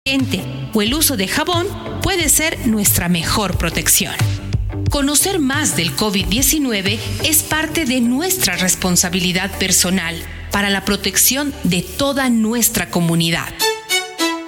detergente o el uso de jabón puede ser nuestra mejor protección. Conocer más del COVID-19 es parte de nuestra responsabilidad personal para la protección de toda nuestra comunidad.